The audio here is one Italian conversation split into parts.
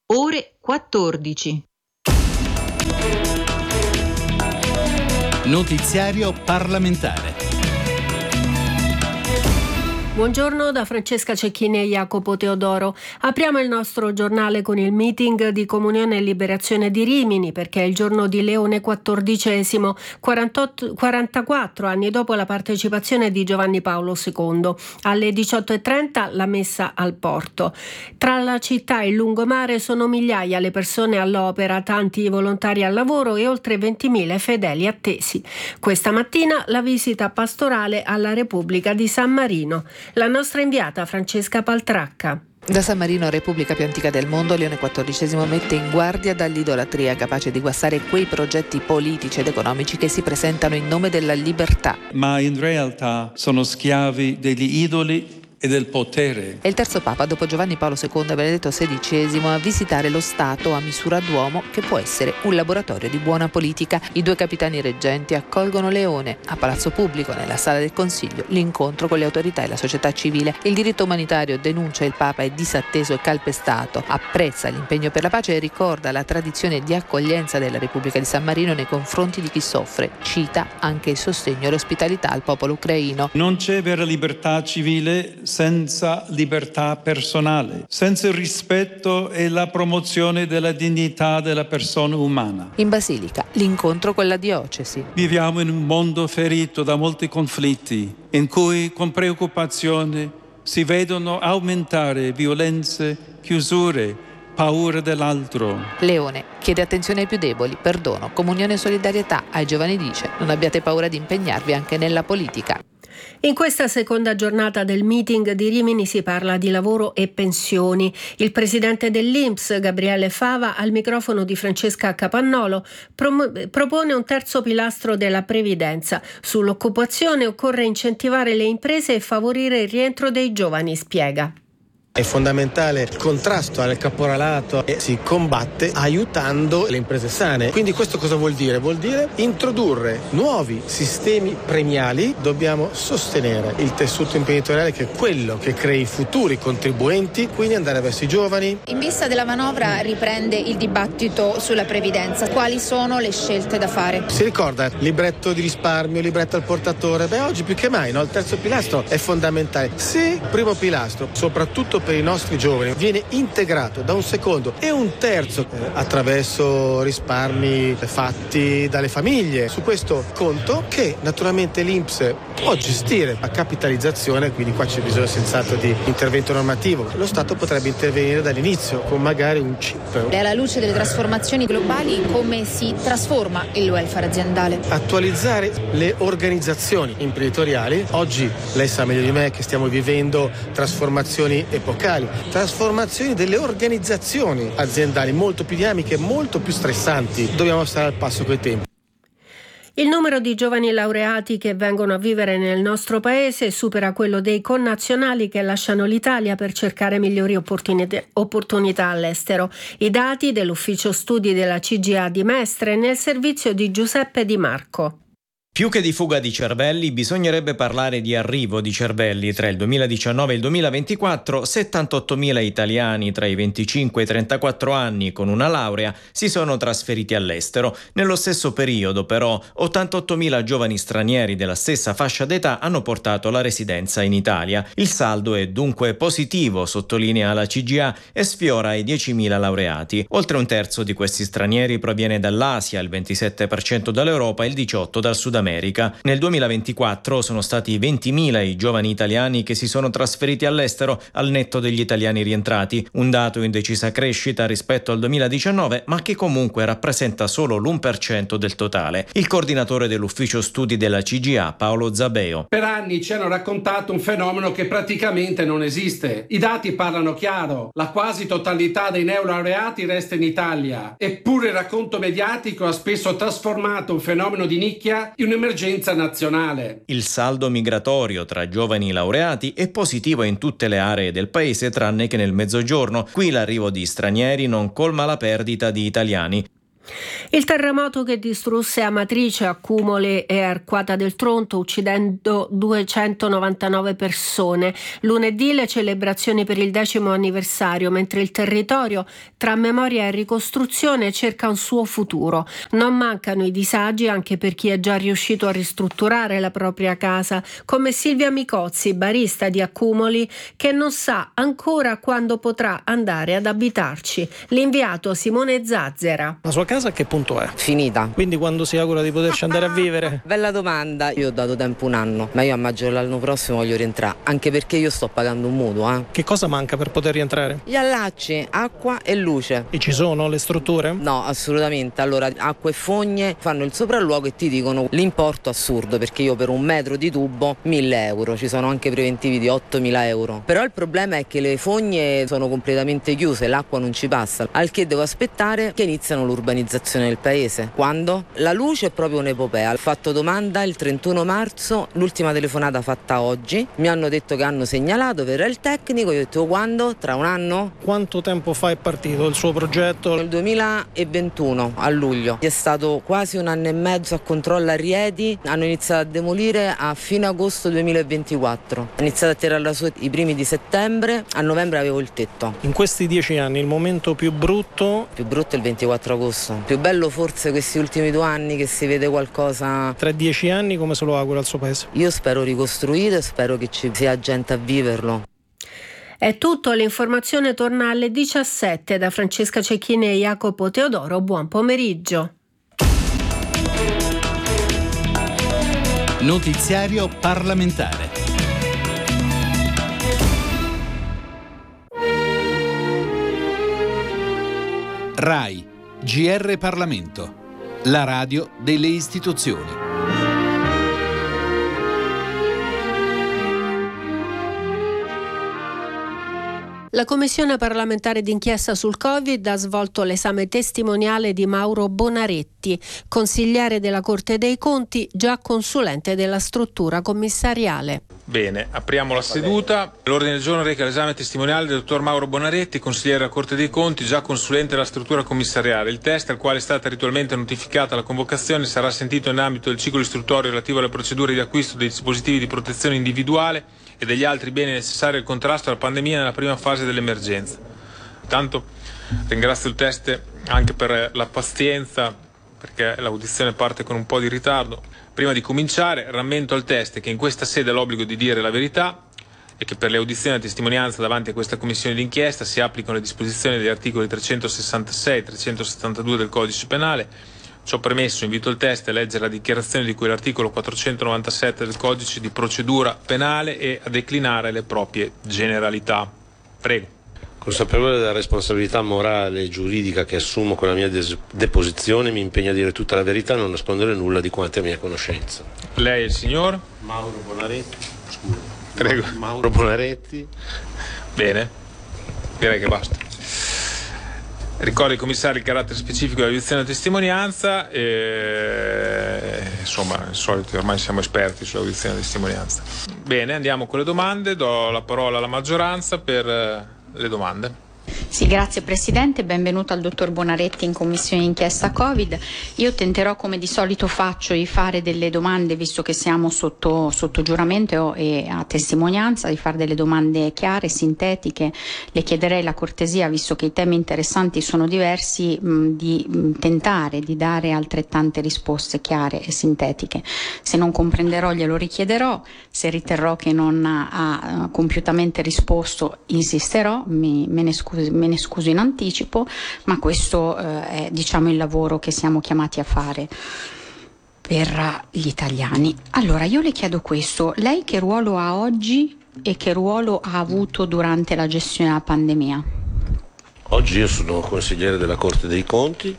Ore 14. Notiziario parlamentare. Buongiorno da Francesca Cecchini e Jacopo Teodoro. Apriamo il nostro giornale con il meeting di Comunione e Liberazione di Rimini, perché è il giorno di Leone XIV, 44 anni dopo la partecipazione di Giovanni Paolo II. Alle 18:30 la messa al porto. Tra la città e il lungomare sono migliaia le persone all'opera, tanti i volontari al lavoro e oltre 20.000 fedeli attesi. Questa mattina la visita pastorale alla Repubblica di San Marino. La nostra inviata Francesca Paltracca. Da San Marino, repubblica più antica del mondo, Leone XIV mette in guardia dall'idolatria capace di guastare quei progetti politici ed economici che si presentano in nome della libertà. Ma in realtà sono schiavi degli idoli e del potere. È il terzo Papa dopo Giovanni Paolo II e Benedetto XVI a visitare lo Stato a misura d'uomo, che può essere un laboratorio di buona politica. I due capitani reggenti accolgono Leone a Palazzo Pubblico, nella sala del Consiglio, l'incontro con le autorità e la società civile. Il diritto umanitario denuncia il Papa è disatteso e calpestato, apprezza l'impegno per la pace e ricorda la tradizione di accoglienza della Repubblica di San Marino nei confronti di chi soffre. Cita anche il sostegno e l'ospitalità al popolo ucraino. Non c'è vera libertà civile senza libertà personale, senza il rispetto e la promozione della dignità della persona umana. In Basilica, l'incontro con la diocesi. Viviamo in un mondo ferito da molti conflitti, in cui con preoccupazione si vedono aumentare violenze, chiusure, paura dell'altro. Leone chiede attenzione ai più deboli, perdono, comunione e solidarietà. Ai giovani dice: non abbiate paura di impegnarvi anche nella politica. In questa seconda giornata del meeting di Rimini si parla di lavoro e pensioni. Il presidente dell'INPS, Gabriele Fava, al microfono di Francesca Capannolo, propone un terzo pilastro della previdenza. Sull'occupazione occorre incentivare le imprese e favorire il rientro dei giovani, spiega. È fondamentale il contrasto al caporalato e si combatte aiutando le imprese sane. Quindi questo cosa vuol dire? Vuol dire introdurre nuovi sistemi premiali. Dobbiamo sostenere il tessuto imprenditoriale, che è quello che crea i futuri contribuenti, quindi andare verso i giovani. In vista della manovra riprende il dibattito sulla previdenza. Quali sono le scelte da fare? Si ricorda libretto di risparmio, libretto al portatore? Oggi più che mai, no? Il terzo pilastro è fondamentale. Se il primo pilastro, soprattutto per i nostri giovani, viene integrato da un secondo e un terzo attraverso risparmi fatti dalle famiglie, su questo conto, che naturalmente l'INPS può gestire a capitalizzazione, quindi qua c'è bisogno senz'altro di intervento normativo. Lo Stato potrebbe intervenire dall'inizio con magari un chip. E alla luce delle trasformazioni globali, come si trasforma il welfare aziendale? Attualizzare le organizzazioni imprenditoriali. Oggi lei sa meglio di me che stiamo vivendo trasformazioni epocali, trasformazioni delle organizzazioni aziendali molto più dinamiche, molto più stressanti. Dobbiamo stare al passo coi tempi. Il numero di giovani laureati che vengono a vivere nel nostro paese supera quello dei connazionali che lasciano l'Italia per cercare migliori opportunità all'estero. I dati dell'ufficio studi della CGA di Mestre nel servizio di Giuseppe Di Marco. Più che di fuga di cervelli, bisognerebbe parlare di arrivo di cervelli. Tra il 2019 e il 2024, 78.000 italiani tra i 25 e i 34 anni con una laurea si sono trasferiti all'estero. Nello stesso periodo, però, 88.000 giovani stranieri della stessa fascia d'età hanno portato la residenza in Italia. Il saldo è dunque positivo, sottolinea la CGA, e sfiora i 10.000 laureati. Oltre un terzo di questi stranieri proviene dall'Asia, il 27% dall'Europa e il 18% dal Sud America. Nel 2024 sono stati 20.000 i giovani italiani che si sono trasferiti all'estero al netto degli italiani rientrati, un dato in decisa crescita rispetto al 2019, ma che comunque rappresenta solo l'1% del totale. Il coordinatore dell'ufficio studi della CGA, Paolo Zabeo. Per anni ci hanno raccontato un fenomeno che praticamente non esiste. I dati parlano chiaro, la quasi totalità dei neolaureati resta in Italia, eppure il racconto mediatico ha spesso trasformato un fenomeno di nicchia in un'emergenza nazionale. Il saldo migratorio tra giovani laureati è positivo in tutte le aree del paese tranne che nel Mezzogiorno. Qui l'arrivo di stranieri non colma la perdita di italiani. Il terremoto che distrusse Amatrice, Accumoli e Arquata del Tronto, uccidendo 299 persone. Lunedì le celebrazioni per il 10° anniversario, mentre il territorio, tra memoria e ricostruzione, cerca un suo futuro. Non mancano i disagi anche per chi è già riuscito a ristrutturare la propria casa, come Silvia Micozzi, barista di Accumoli, che non sa ancora quando potrà andare ad abitarci. L'inviato Simone Zazzera. La sua casa a che punto è? Finita. Quindi quando si augura di poterci andare a vivere? Bella domanda. Io ho dato tempo un anno, ma io a maggio dell'anno prossimo voglio rientrare, anche perché io sto pagando un mutuo. Che cosa manca per poter rientrare? Gli allacci, acqua e luce. E ci sono le strutture? No, assolutamente. Allora, acqua e fogne fanno il sopralluogo e ti dicono l'importo assurdo, perché io per 1 metro di tubo 1.000 euro, ci sono anche preventivi di 8.000 euro. Però il problema è che le fogne sono completamente chiuse, l'acqua non ci passa, al che devo aspettare che iniziano l'urbanizzazione del paese. Quando? La luce è proprio un'epopea. Ho fatto domanda il 31 marzo, l'ultima telefonata fatta oggi, mi hanno detto che hanno segnalato, verrà il tecnico, io ho detto quando? Tra un anno? Quanto tempo fa è partito il suo progetto? Nel 2021, a luglio. È stato quasi 1 anno e mezzo a controllo a Rieti, hanno iniziato a demolire a fine agosto 2024. Ho iniziato a tirarla su i primi di settembre, a novembre avevo il tetto. In questi 10 anni il momento più brutto? Più brutto è il 24 agosto. Più bello forse questi ultimi 2 anni che si vede qualcosa. Tra 10 anni come se lo augura al suo paese? Io spero ricostruire, spero che ci sia gente a viverlo. È tutto, l'informazione torna alle 17 da Francesca Cecchini e Jacopo Teodoro. Buon pomeriggio. Notiziario parlamentare. RAI, GR Parlamento, la radio delle istituzioni. La Commissione parlamentare d'inchiesta sul Covid ha svolto l'esame testimoniale di Mauro Bonaretti, consigliere della Corte dei Conti, già consulente della struttura commissariale. Bene, apriamo la seduta. L'ordine del giorno reca l'esame testimoniale del dottor Mauro Bonaretti, consigliere della Corte dei Conti, già consulente della struttura commissariale. Il test, al quale è stata ritualmente notificata la convocazione, sarà sentito nell'ambito del ciclo istruttorio relativo alle procedure di acquisto dei dispositivi di protezione individuale e degli altri beni necessari al contrasto alla pandemia nella prima fase dell'emergenza. Intanto ringrazio il test anche per la pazienza, perché l'audizione parte con un po' di ritardo. Prima di cominciare rammento al test che in questa sede ha l'obbligo di dire la verità e che per le audizioni a testimonianza davanti a questa commissione d'inchiesta si applicano le disposizioni degli articoli 366 e 372 del Codice Penale. Ciò premesso, invito il test a leggere la dichiarazione di cui l'articolo 497 del Codice di procedura penale e a declinare le proprie generalità. Prego. Consapevole della responsabilità morale e giuridica che assumo con la mia deposizione, mi impegno a dire tutta la verità e non nascondere nulla di quanto è mia conoscenza. Lei è il signor? Mauro Bonaretti. Scusa. Prego. Mauro Bonaretti. Bene, direi che basta. Ricordo ai commissari il carattere specifico dell'audizione di testimonianza insomma, al solito ormai siamo esperti sull'audizione di testimonianza. Bene, andiamo con le domande, do la parola alla maggioranza per le domande. Sì, grazie Presidente, benvenuto al dottor Bonaretti in Commissione d'inchiesta Covid. Io tenterò, come di solito faccio, di fare delle domande, visto che siamo sotto giuramento e a testimonianza, di fare delle domande chiare, sintetiche. Le chiederei la cortesia, visto che i temi interessanti sono diversi, di tentare di dare altrettante risposte chiare e sintetiche. Se non comprenderò glielo richiederò, se riterrò che non ha compiutamente risposto insisterò, me ne scuso in anticipo, ma questo è il lavoro che siamo chiamati a fare per gli italiani. Allora io le chiedo questo: lei che ruolo ha oggi e che ruolo ha avuto durante la gestione della pandemia? Oggi io sono consigliere della Corte dei Conti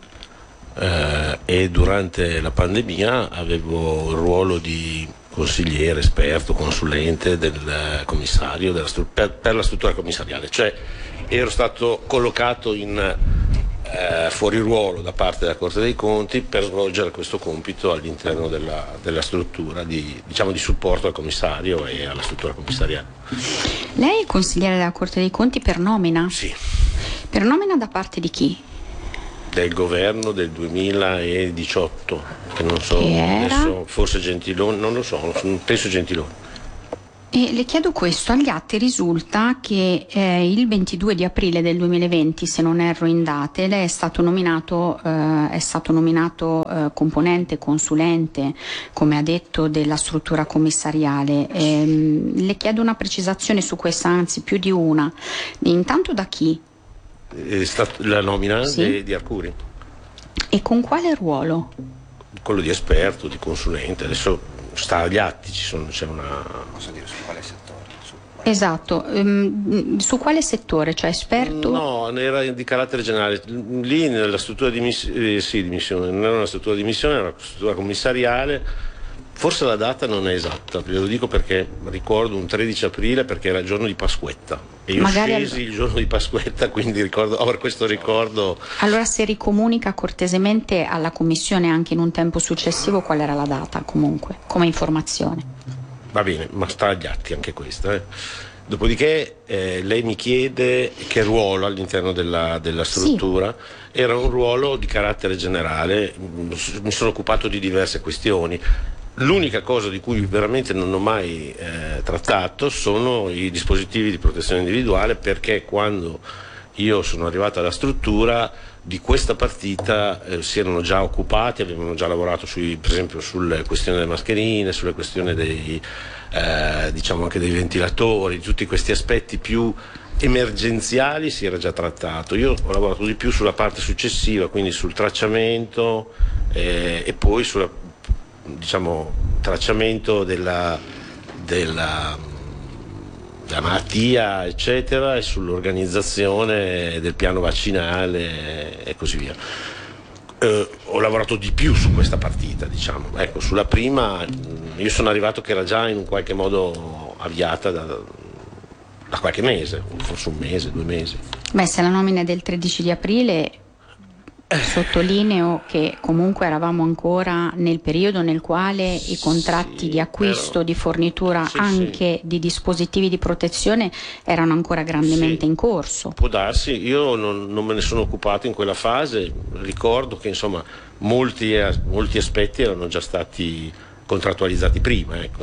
e durante la pandemia avevo il ruolo di consigliere, esperto, consulente del commissario per la struttura commissariale, cioè ero stato collocato in fuori ruolo da parte della Corte dei Conti per svolgere questo compito all'interno della struttura di supporto al commissario e alla struttura commissariale. Lei è consigliere della Corte dei Conti per nomina? Sì. Per nomina da parte di chi? del governo del 2018, che non so, adesso forse Gentiloni, non lo so, penso Gentiloni. E le chiedo questo: agli atti risulta che il 22 di aprile del 2020, se non erro in date, lei è stato nominato componente, consulente, come ha detto, della struttura commissariale. Le chiedo una precisazione su questa, anzi più di una. Intanto da chi? È stata la nomina di Arcuri. E con quale ruolo? Quello di esperto, di consulente, adesso sta agli atti, c'è una... Posso dire su quale settore? Esatto, su quale settore? Cioè esperto? No, era di carattere generale. Lì nella struttura di missione, non era una struttura di missione, era una struttura commissariale. Forse la data non è esatta, ve lo dico perché ricordo un 13 aprile perché era il giorno di Pasquetta e io scesi il giorno di Pasquetta, quindi ho questo ricordo. Allora se ricomunica cortesemente alla Commissione anche in un tempo successivo qual era la data, comunque, come informazione. Va bene, ma sta agli atti anche questa. Dopodiché lei mi chiede che ruolo all'interno della struttura. Sì. Era un ruolo di carattere generale, mi sono occupato di diverse questioni. L'unica cosa di cui veramente non ho mai trattato sono i dispositivi di protezione individuale, perché quando io sono arrivato alla struttura di questa partita si erano già occupati, avevano già lavorato per esempio sulle questioni delle mascherine, sulle questioni diciamo anche dei ventilatori, tutti questi aspetti più emergenziali si era già trattato. Io ho lavorato di più sulla parte successiva, quindi sul tracciamento e poi sulla tracciamento della malattia eccetera, e sull'organizzazione del piano vaccinale e così via. Ho lavorato di più su questa partita, ecco, sulla prima io sono arrivato che era già in un qualche modo avviata da qualche mese, forse un mese, 2 mesi. Se la nomina è del 13 di aprile, sottolineo che comunque eravamo ancora nel periodo nel quale i contratti di acquisto, di fornitura anche di dispositivi di protezione erano ancora grandemente in corso. Può darsi, io non me ne sono occupato in quella fase, ricordo che insomma molti aspetti erano già stati contrattualizzati prima, ecco,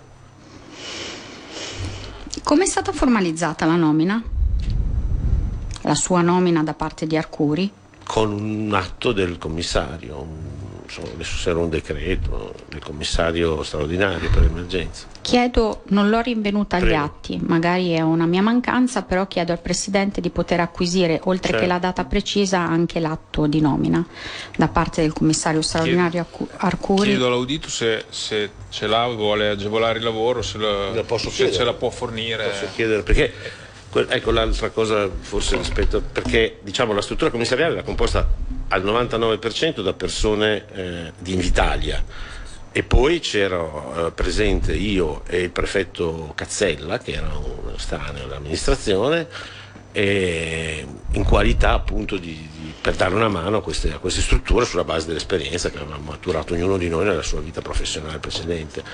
Come è stata formalizzata la nomina? La sua nomina da parte di Arcuri? Con un atto del commissario, adesso se era un decreto del commissario straordinario per l'emergenza. Chiedo, non l'ho rinvenuta agli atti, magari è una mia mancanza, però chiedo al Presidente di poter acquisire, oltre che la data precisa, anche l'atto di nomina da parte del commissario straordinario Arcuri. Chiedo all'audito se ce l'ha, vuole agevolare il lavoro, se ce la può fornire. Posso chiedere, perché ecco l'altra cosa forse rispetto, perché la struttura commissariale era composta al 99% da persone di Invitalia e poi c'ero presente io e il prefetto Cazzella, che era un estraneo dell'amministrazione, e in qualità appunto per dare una mano a queste strutture sulla base dell'esperienza che avevamo maturato ognuno di noi nella sua vita professionale precedente.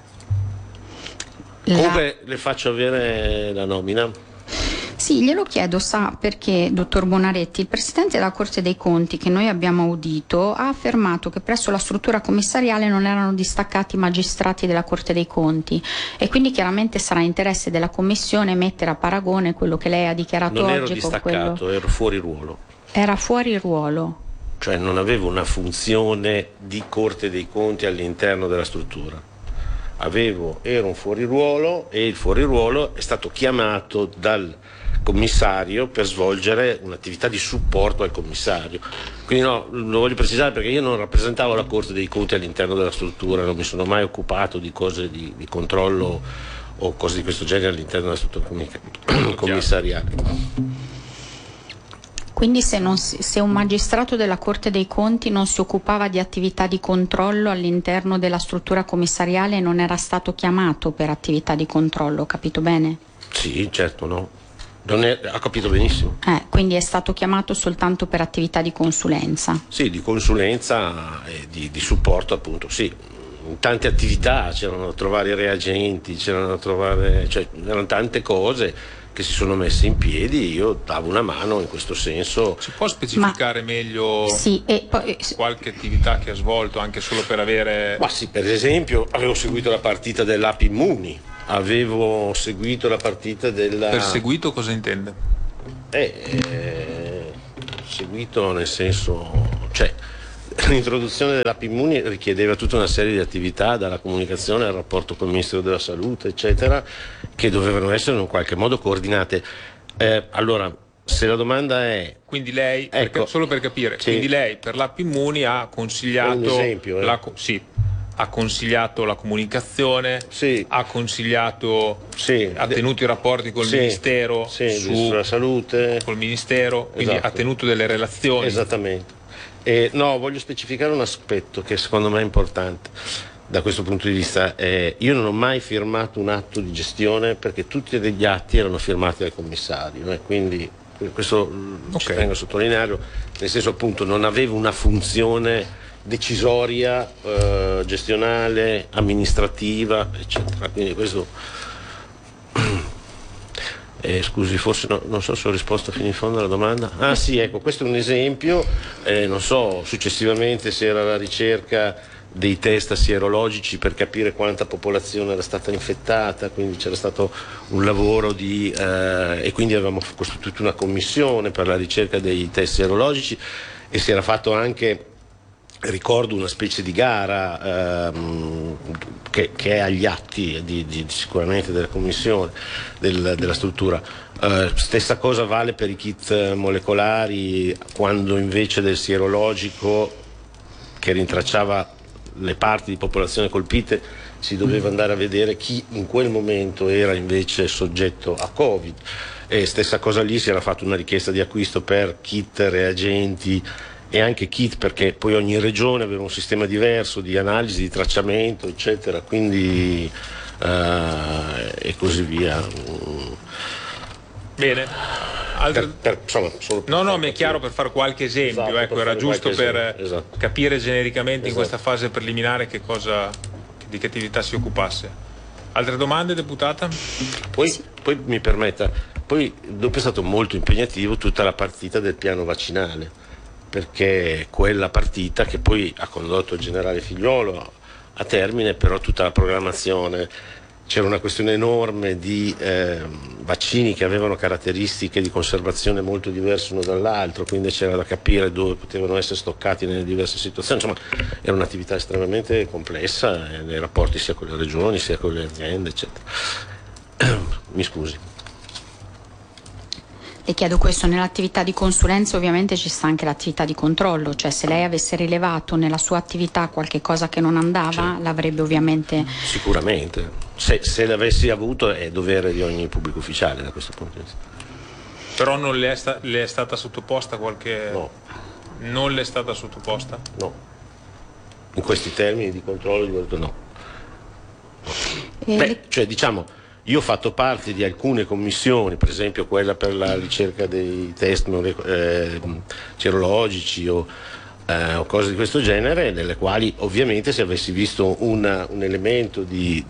Comunque le faccio avere la nomina. Sì, glielo chiedo, sa perché, dottor Bonaretti, il Presidente della Corte dei Conti che noi abbiamo audito ha affermato che presso la struttura commissariale non erano distaccati magistrati della Corte dei Conti e quindi chiaramente sarà interesse della Commissione mettere a paragone quello che lei ha dichiarato oggi. Non ero distaccato, ero fuori ruolo. Era fuori ruolo? Cioè non avevo una funzione di Corte dei Conti all'interno della struttura. Ero un fuoriruolo e il fuoriruolo è stato chiamato dal commissario per svolgere un'attività di supporto al commissario. Quindi no, lo voglio precisare perché io non rappresentavo la Corte dei Conti all'interno della struttura, non mi sono mai occupato di cose di controllo o cose di questo genere all'interno della struttura commissariale. Quindi se un magistrato della Corte dei Conti non si occupava di attività di controllo all'interno della struttura commissariale non era stato chiamato per attività di controllo, capito bene? Sì, certo, no. Ha capito benissimo. Quindi è stato chiamato soltanto per attività di consulenza? Sì, di consulenza e di supporto appunto, sì. In tante attività c'erano da trovare i reagenti, c'erano tante cose che si sono messe in piedi, io davo una mano in questo senso. Si può specificare meglio qualche attività che ha svolto, anche solo per avere... Ma sì, per esempio avevo seguito la partita dell'Api Immuni, avevo seguito la partita della... Per seguito cosa intende? Seguito nel senso, cioè l'introduzione dell'Api Immuni richiedeva tutta una serie di attività, dalla comunicazione al rapporto col Ministero della Salute, eccetera, che dovevano essere in un qualche modo coordinate. Allora, se la domanda è... Quindi lei, ecco, solo per capire, sì. Quindi lei per l'Api Immuni ha consigliato... Un esempio, ha consigliato la comunicazione, sì. Ha consigliato, sì. Ha tenuto i rapporti col Ministero, sulla salute, col Ministero, quindi esatto. Ha tenuto delle relazioni. Esattamente. No, voglio specificare un aspetto che secondo me è importante da questo punto di vista. Io non ho mai firmato un atto di gestione perché tutti gli atti erano firmati dal commissario, quindi questo ci tengo a sottolinearlo, nel senso appunto non avevo una funzione decisoria, gestionale, amministrativa, eccetera. Quindi questo scusi, forse non so se ho risposto fino in fondo alla domanda. Ah sì, ecco, questo è un esempio. Non so successivamente se era la ricerca dei test sierologici per capire quanta popolazione era stata infettata, quindi c'era stato un lavoro e quindi avevamo costituito una commissione per la ricerca dei test sierologici e si era fatto anche, ricordo, una specie di gara che è agli atti sicuramente della commissione, della struttura. Stessa cosa vale per i kit molecolari, quando invece del sierologico che rintracciava le parti di popolazione colpite si doveva andare a vedere chi in quel momento era invece soggetto a Covid. E stessa cosa lì, si era fatta una richiesta di acquisto per kit, reagenti e anche kit, perché poi ogni regione aveva un sistema diverso di analisi, di tracciamento, eccetera, quindi e così via. Bene. No, mi è chiaro, per fare qualche esempio, esatto, ecco, era giusto per capire genericamente in questa fase preliminare di che attività si occupasse. Altre domande, deputata? Poi mi permetta, poi dopo è stato molto impegnativo tutta la partita del piano vaccinale, perché quella partita che poi ha condotto il generale Figliuolo a termine, però tutta la programmazione, c'era una questione enorme di vaccini che avevano caratteristiche di conservazione molto diverse uno dall'altro, quindi c'era da capire dove potevano essere stoccati nelle diverse situazioni. Insomma, era un'attività estremamente complessa nei rapporti sia con le regioni sia con le aziende, eccetera. Mi scusi. Le chiedo questo: nell'attività di consulenza ovviamente ci sta anche l'attività di controllo, cioè se lei avesse rilevato nella sua attività qualche cosa che non andava, l'avrebbe ovviamente... Sicuramente, se l'avessi avuto è dovere di ogni pubblico ufficiale da questo punto di vista. Però non le è stata sottoposta qualche... No. Non le è stata sottoposta? No. In questi termini di controllo di volta no. Cioè diciamo... Io ho fatto parte di alcune commissioni, per esempio quella per la ricerca dei test sierologici o cose di questo genere, nelle quali ovviamente se avessi visto un elemento di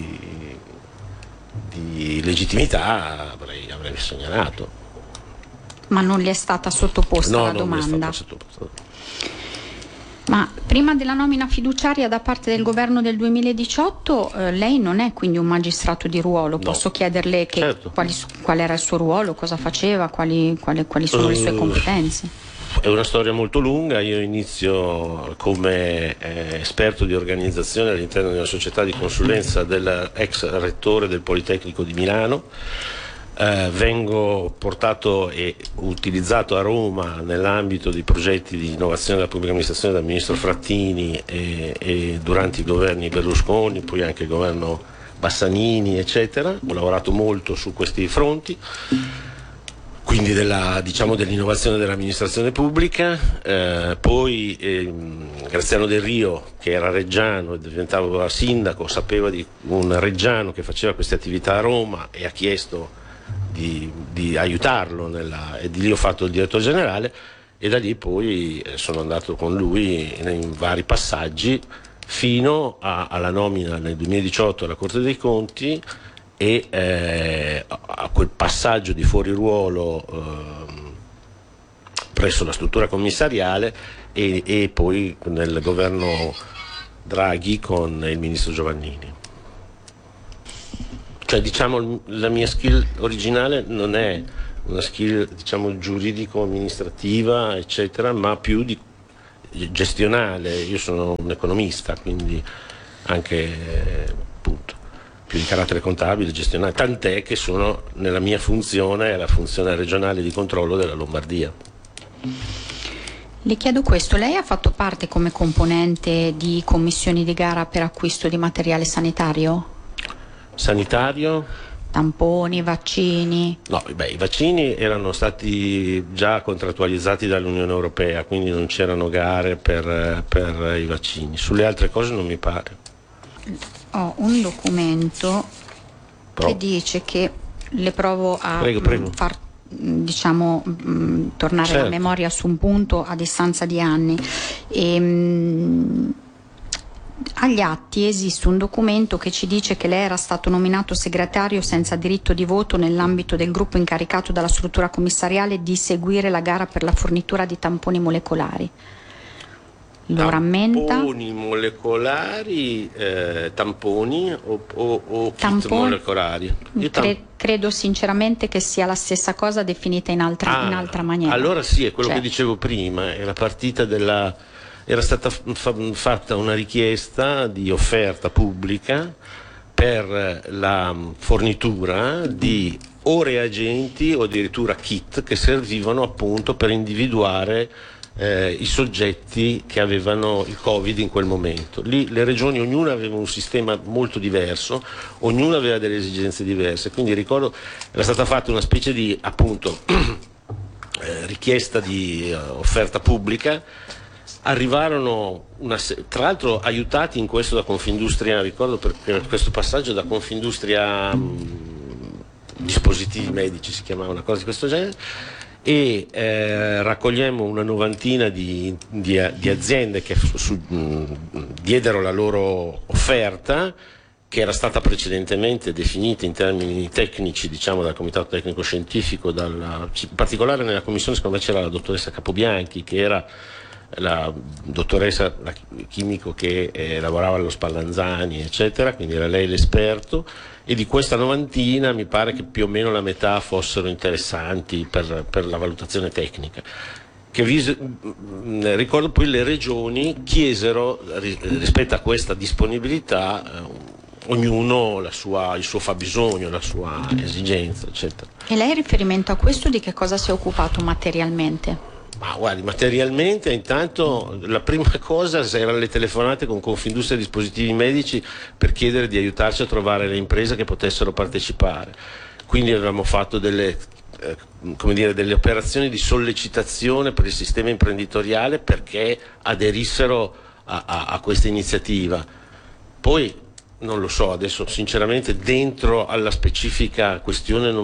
legittimità avrei segnalato. Ma non le è stata sottoposta la domanda? No, non mi è stata sottoposta. Ma prima della nomina fiduciaria da parte del governo del 2018 lei non è quindi un magistrato di ruolo, posso chiederle qual era il suo ruolo, cosa faceva, quali sono le sue competenze? È una storia molto lunga. Io inizio come esperto di organizzazione all'interno di una società di consulenza dell'ex rettore del Politecnico di Milano. Vengo portato e utilizzato a Roma nell'ambito di progetti di innovazione della pubblica amministrazione dal ministro Frattini e durante i governi Berlusconi, poi anche il governo Bassanini, eccetera. Ho lavorato molto su questi fronti, quindi dell'innovazione dell'amministrazione pubblica. Poi Graziano Del Rio, che era reggiano e diventava sindaco, sapeva di un reggiano che faceva queste attività a Roma e ha chiesto di aiutarlo e di lì ho fatto il direttore generale e da lì poi sono andato con lui in vari passaggi fino alla nomina nel 2018 alla Corte dei Conti e a quel passaggio di fuori ruolo presso la struttura commissariale e poi nel governo Draghi con il ministro Giovannini. Cioè, diciamo, la mia skill originale non è una skill, diciamo, giuridico-amministrativa, eccetera, ma più di gestionale. Io sono un economista, quindi anche appunto più di carattere contabile, gestionale, tant'è che sono nella mia funzione, la funzione regionale di controllo della Lombardia. Le chiedo questo, lei ha fatto parte come componente di commissioni di gara per acquisto di materiale sanitario? Sanitario? Tamponi, vaccini? No, i vaccini erano stati già contrattualizzati dall'Unione Europea, quindi non c'erano gare per i vaccini. Sulle altre cose non mi pare. Ho un documento che dice che le provo a far tornare certo. la memoria su un punto a distanza di anni. Agli atti esiste un documento che ci dice che lei era stato nominato segretario senza diritto di voto nell'ambito del gruppo incaricato dalla struttura commissariale di seguire la gara per la fornitura di tamponi molecolari. Lo rammenta? Tamponi molecolari, tamponi o kit molecolari? Credo sinceramente che sia la stessa cosa definita in altra maniera. Allora sì, è quello che dicevo prima, è la partita era stata fatta una richiesta di offerta pubblica per la fornitura di o reagenti o addirittura kit che servivano appunto per individuare i soggetti che avevano il Covid in quel momento. Lì le regioni, ognuna aveva un sistema molto diverso, ognuna aveva delle esigenze diverse, quindi ricordo era stata fatta una specie di appunto richiesta di offerta pubblica. Arrivarono tra l'altro aiutati in questo da Confindustria, ricordo per questo passaggio da Confindustria dispositivi medici si chiamava, una cosa di questo genere, e raccogliemmo una novantina di aziende che diedero la loro offerta, che era stata precedentemente definita in termini tecnici, diciamo, dal Comitato Tecnico Scientifico, in particolare nella commissione secondo me c'era la dottoressa Capobianchi, che era la dottoressa chimico che lavorava allo Spallanzani, eccetera, quindi era lei l'esperto, e di questa novantina mi pare che più o meno la metà fossero interessanti per la valutazione tecnica. Ricordo poi le regioni chiesero rispetto a questa disponibilità ognuno il suo fabbisogno, la sua esigenza, eccetera. E lei in riferimento a questo di che cosa si è occupato materialmente? Ma guardi, materialmente intanto la prima cosa erano le telefonate con Confindustria Dispositivi Medici per chiedere di aiutarci a trovare le imprese che potessero partecipare. Quindi avevamo fatto delle operazioni di sollecitazione per il sistema imprenditoriale perché aderissero a questa iniziativa. Poi non lo so, adesso sinceramente dentro alla specifica questione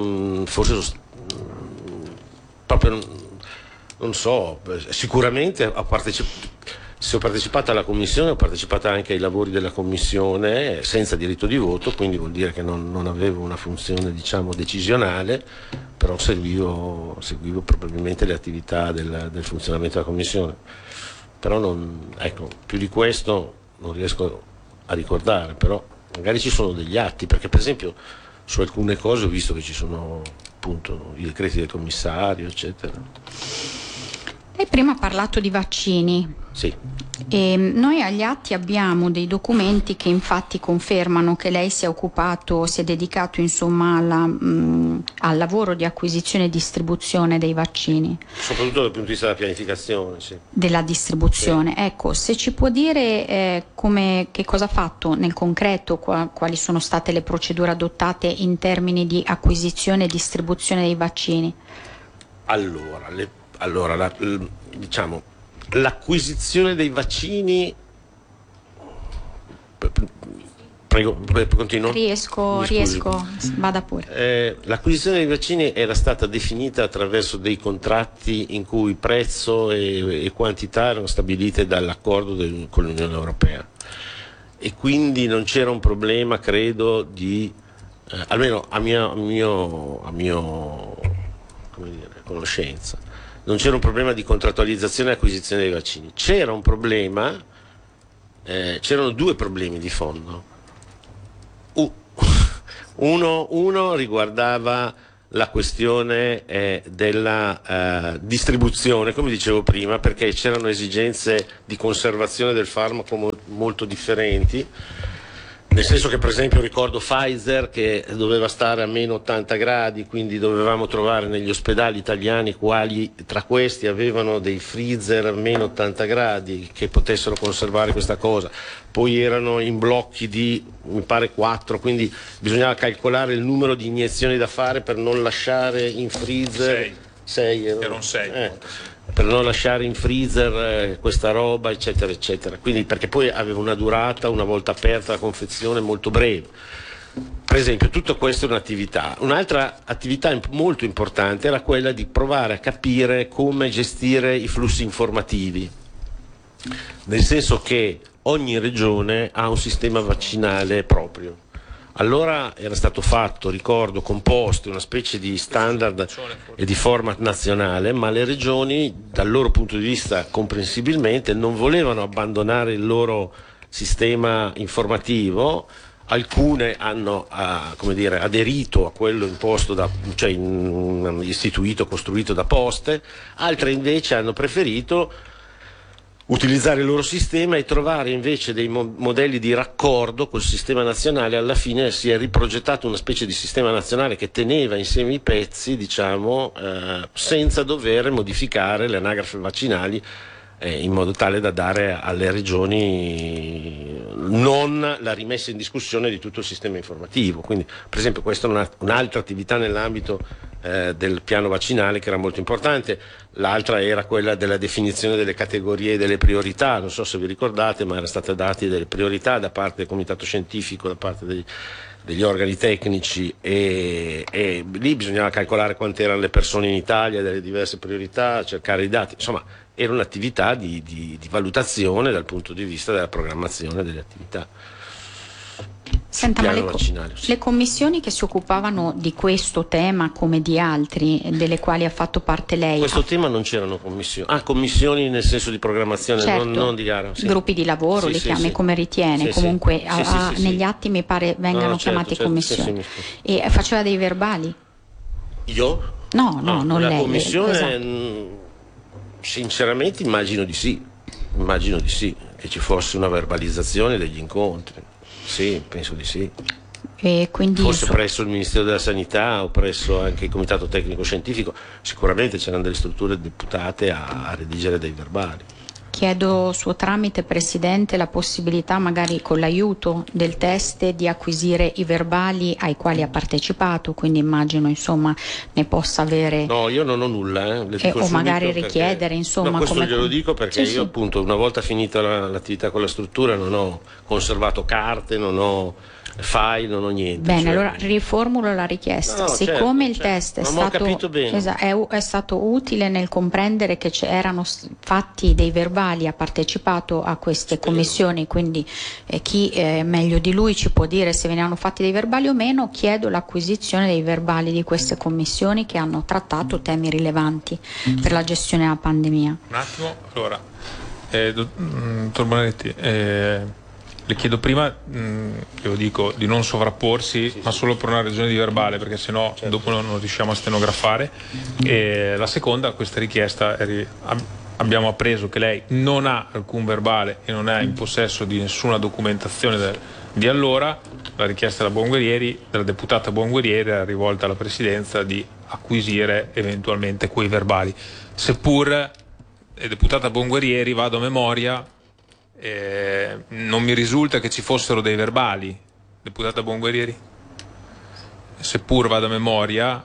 non so, sicuramente se ho partecipato alla commissione, ho partecipato anche ai lavori della commissione senza diritto di voto, quindi vuol dire che non avevo una funzione, diciamo, decisionale, però seguivo probabilmente le attività del funzionamento della commissione. Però più di questo non riesco a ricordare, però magari ci sono degli atti, perché per esempio su alcune cose ho visto che ci sono appunto i decreti del commissario, eccetera. Lei prima ha parlato di vaccini. Sì. E noi agli atti abbiamo dei documenti che infatti confermano che lei si è dedicato insomma al lavoro di acquisizione e distribuzione dei vaccini. Soprattutto dal punto di vista della pianificazione, sì. Della distribuzione. Sì. Ecco, se ci può dire che cosa ha fatto nel concreto, quali sono state le procedure adottate in termini di acquisizione e distribuzione dei vaccini? Allora, diciamo, l'acquisizione dei vaccini. Prego, continuo. Riesco, vada pure. L'acquisizione dei vaccini era stata definita attraverso dei contratti in cui prezzo e quantità erano stabilite dall'accordo con l'Unione Europea, e quindi non c'era un problema, credo, di almeno a mio conoscenza, non c'era un problema di contrattualizzazione e acquisizione dei vaccini. C'era un problema, c'erano due problemi di fondo. Uno riguardava la questione della distribuzione, come dicevo prima, perché c'erano esigenze di conservazione del farmaco molto differenti, nel senso che per esempio ricordo Pfizer che doveva stare a meno 80 gradi, quindi dovevamo trovare negli ospedali italiani quali tra questi avevano dei freezer a meno 80 gradi che potessero conservare questa cosa. Poi erano in blocchi di, mi pare, 4, quindi bisognava calcolare il numero di iniezioni da fare per non lasciare in freezer 6 erano 6 per non lasciare in freezer questa roba, eccetera eccetera, quindi perché poi aveva una durata, una volta aperta la confezione, molto breve. Per esempio, tutto questo è un'attività. Un'altra attività molto importante era quella di provare a capire come gestire i flussi informativi, nel senso che ogni regione ha un sistema vaccinale proprio. Allora era stato fatto, ricordo, composto una specie di standard e di format nazionale, ma le regioni, dal loro punto di vista comprensibilmente, non volevano abbandonare il loro sistema informativo. Alcune hanno aderito a quello imposto istituito, costruito da Poste, altre invece hanno preferito utilizzare il loro sistema e trovare invece dei modelli di raccordo col sistema nazionale. Alla fine si è riprogettato una specie di sistema nazionale che teneva insieme i pezzi, senza dover modificare le anagrafi vaccinali, in modo tale da dare alle regioni non la rimessa in discussione di tutto il sistema informativo. Quindi, per esempio, questa è un'altra attività nell'ambito del piano vaccinale che era molto importante. L'altra era quella della definizione delle categorie e delle priorità. Non so se vi ricordate, ma erano state date delle priorità da parte del comitato scientifico, da parte degli organi tecnici, e lì bisognava calcolare quante erano le persone in Italia, delle diverse priorità, cercare i dati. Insomma, era un'attività di valutazione dal punto di vista della programmazione delle attività. Senta, ma le commissioni che si occupavano di questo tema, come di altri, delle quali ha fatto parte lei? Questo tema non c'erano commissioni. Commissioni nel senso di programmazione, certo, non di gara. Sì. Gruppi di lavoro, li chiami come ritiene, comunque negli atti mi pare vengano chiamati commissioni. E faceva dei verbali? Io? No, non la lei. Commissione, esatto. Sinceramente immagino di sì, che ci fosse una verbalizzazione degli incontri. Sì, penso di sì. E quindi forse presso il Ministero della Sanità o presso anche il Comitato Tecnico Scientifico, sicuramente c'erano delle strutture deputate a redigere dei verbali. Chiedo suo tramite, Presidente, la possibilità, magari con l'aiuto del test, di acquisire i verbali ai quali ha partecipato, quindi immagino ne possa avere. No, io non ho nulla, o magari richiedere, No, questo glielo dico perché io appunto, una volta finita l'attività con la struttura, non ho conservato carte, non ho file, non ho niente. Bene, allora riformulo la richiesta. Siccome il test è stato utile nel comprendere che erano fatti dei verbali, ha partecipato a queste commissioni, quindi chi meglio di lui ci può dire se ve ne hanno fatti dei verbali o meno, chiedo l'acquisizione dei verbali di queste commissioni che hanno trattato temi rilevanti per la gestione della pandemia. Un attimo, allora, dottor Bonaretti, le chiedo prima, io dico, di non sovrapporsi, ma solo per una ragione di verbale, perché sennò dopo non riusciamo a stenografare. E la seconda, questa richiesta, abbiamo appreso che lei non ha alcun verbale e non è in possesso di nessuna documentazione di allora. La richiesta della deputata Buonguerrieri era rivolta alla Presidenza di acquisire eventualmente quei verbali. Seppur deputata Buonguerrieri, vado a memoria, non mi risulta che ci fossero dei verbali, deputata Buonguerrieri, seppur vado a memoria,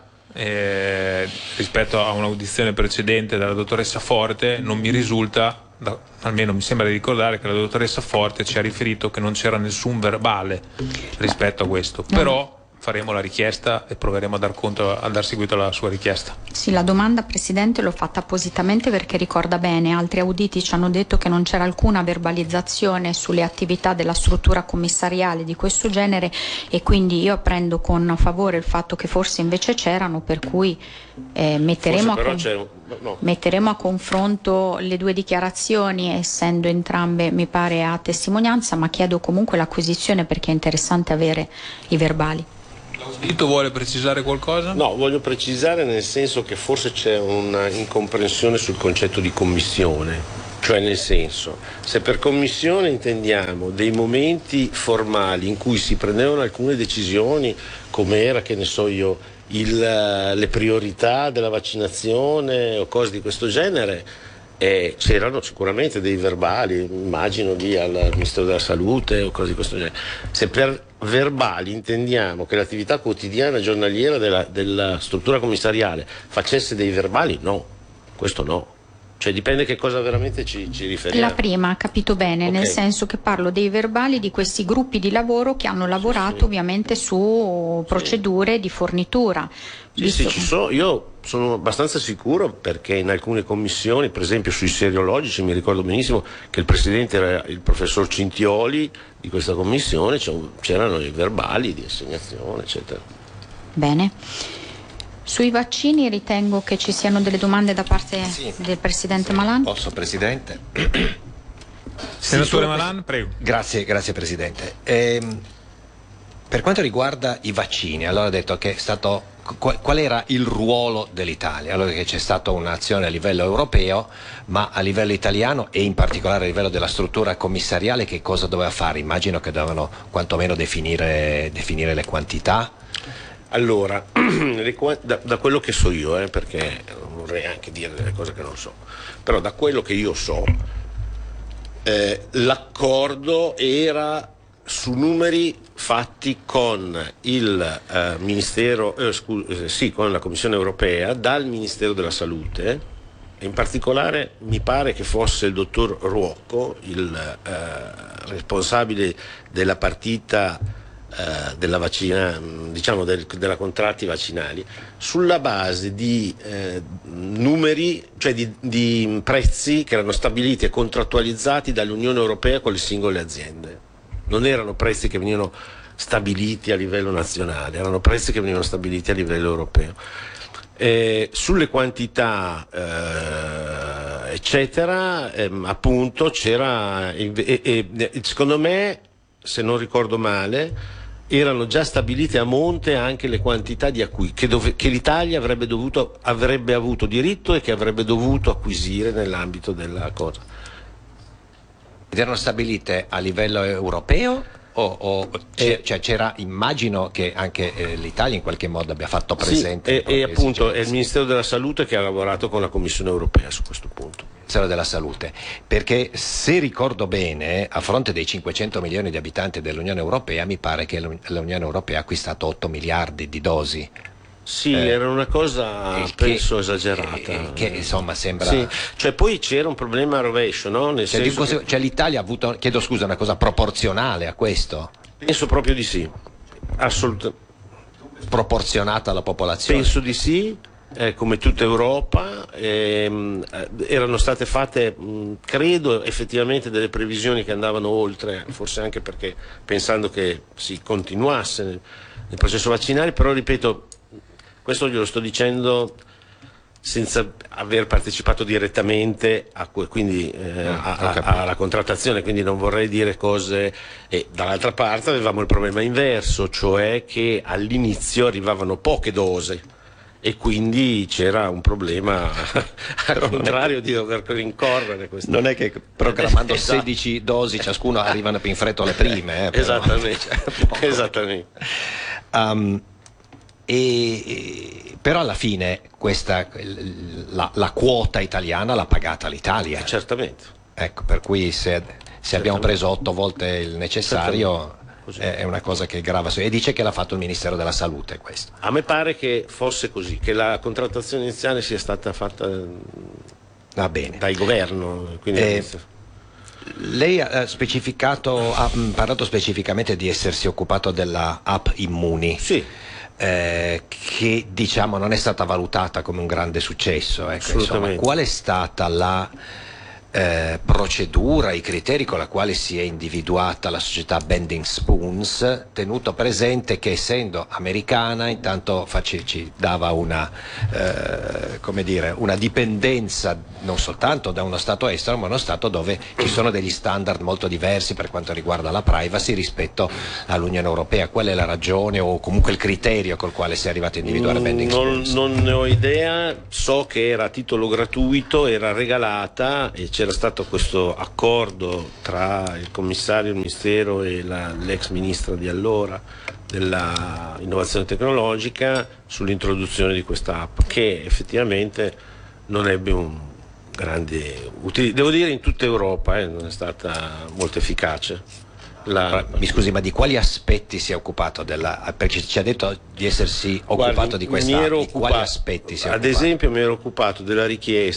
rispetto a un'audizione precedente della dottoressa Forte, non mi risulta, almeno mi sembra di ricordare che la dottoressa Forte ci ha riferito che non c'era nessun verbale rispetto a questo. Però faremo la richiesta e proveremo a dar seguito alla sua richiesta. Sì, la domanda, Presidente, l'ho fatta appositamente perché ricorda bene, altri auditi ci hanno detto che non c'era alcuna verbalizzazione sulle attività della struttura commissariale di questo genere, e quindi io prendo con favore il fatto che forse invece c'erano, per cui metteremo a confronto le due dichiarazioni, essendo entrambe, mi pare, a testimonianza, ma chiedo comunque l'acquisizione perché è interessante avere i verbali. L'audito vuole precisare qualcosa? No, voglio precisare nel senso che forse c'è una incomprensione sul concetto di commissione, cioè nel senso, se per commissione intendiamo dei momenti formali in cui si prendevano alcune decisioni, come era, che ne so io, le priorità della vaccinazione o cose di questo genere, c'erano sicuramente dei verbali, immagino al Ministero della Salute o cose di questo genere. Se per verbali intendiamo che l'attività quotidiana giornaliera della struttura commissariale facesse dei verbali, no, questo no. Cioè dipende che cosa veramente ci riferiamo. La prima, ha capito bene, okay. Nel senso che parlo dei verbali di questi gruppi di lavoro che hanno lavorato ovviamente su procedure di fornitura. Sì, ci sono. Io sono abbastanza sicuro perché in alcune commissioni, per esempio sui seriologici, mi ricordo benissimo che il presidente era il professor Cintioli di questa commissione, c'erano i verbali di assegnazione, eccetera. Bene. Sui vaccini ritengo che ci siano delle domande da parte del Presidente Malan. Posso, Presidente? Senatore Malan, prego. Grazie Presidente. Per quanto riguarda i vaccini, allora ha detto che è stato qual era il ruolo dell'Italia? Allora che c'è stata un'azione a livello europeo, ma a livello italiano e in particolare a livello della struttura commissariale che cosa doveva fare? Immagino che dovevano quantomeno definire le quantità. Allora, da quello che so io, perché non vorrei anche dire delle cose che non so, però da quello che io so, l'accordo era su numeri fatti con il Ministero, con la Commissione Europea, dal Ministero della Salute, e in particolare mi pare che fosse il dottor Ruocco, il responsabile della partita della vaccina, diciamo della contratti vaccinali, sulla base di numeri, cioè di prezzi che erano stabiliti e contrattualizzati dall'Unione Europea con le singole aziende. Non erano prezzi che venivano stabiliti a livello nazionale, erano prezzi che venivano stabiliti a livello europeo. Sulle quantità eccetera, appunto c'era secondo me, se non ricordo male, erano già stabilite a monte anche le quantità di che l'Italia avrebbe avuto diritto e che avrebbe dovuto acquisire nell'ambito della cosa. Ed erano stabilite a livello europeo o c'era, immagino che anche l'Italia in qualche modo abbia fatto presente. E appunto è il Ministero della Salute che ha lavorato con la Commissione Europea su questo punto. Ministero della Salute, perché se ricordo bene, a fronte dei 500 milioni di abitanti dell'Unione Europea, mi pare che l'Unione Europea ha acquistato 8 miliardi di dosi. Sì, era una cosa penso esagerata. Che insomma sembra. Sì, cioè poi c'era un problema a rovescio, no? Nel senso cioè l'Italia ha avuto, chiedo scusa, una cosa proporzionale a questo? Penso proprio di sì, assolutamente. Proporzionata alla popolazione? Penso di sì. Come tutta Europa, erano state fatte, credo, effettivamente delle previsioni che andavano oltre, forse anche perché pensando che si continuasse nel processo vaccinale, però ripeto, questo glielo sto dicendo senza aver partecipato direttamente alla contrattazione, quindi non vorrei dire cose. E dall'altra parte avevamo il problema inverso, cioè che all'inizio arrivavano poche dosi e quindi c'era un problema al contrario di dover rincorrere questo. Non è che proclamando 16 dosi ciascuno arrivano più in fretta alle prime. Esattamente. Però alla fine la quota italiana l'ha pagata l'Italia. Certamente. Ecco, per cui se abbiamo preso 8 volte il necessario è una cosa che grava su, e dice che l'ha fatto il Ministero della Salute questo. A me pare che fosse così, che la contrattazione iniziale sia stata fatta bene dal governo, quindi Lei ha parlato specificamente di essersi occupato della app Immuni. Sì. Che diciamo non è stata valutata come un grande successo. Assolutamente. Qual è stata la procedura, i criteri con la quale si è individuata la società Bending Spoons, tenuto presente che essendo americana intanto ci dava una dipendenza non soltanto da uno stato estero, ma uno stato dove ci sono degli standard molto diversi per quanto riguarda la privacy rispetto all'Unione Europea. Qual è la ragione o comunque il criterio col quale si è arrivato a individuare Bending Spoons? Non ne ho idea, so che era a titolo gratuito, era regalata e c'era stato questo accordo tra il commissario, il ministero e l'ex ministra di allora della innovazione tecnologica sull'introduzione di questa app, che effettivamente non ebbe un grande utilizzo, devo dire in tutta Europa non è stata molto efficace. Mi scusi, ma di quali aspetti si è occupato perché ci ha detto di essersi occupato di questa app, di quali aspetti si è occupato? Ad esempio mi ero occupato della richiesta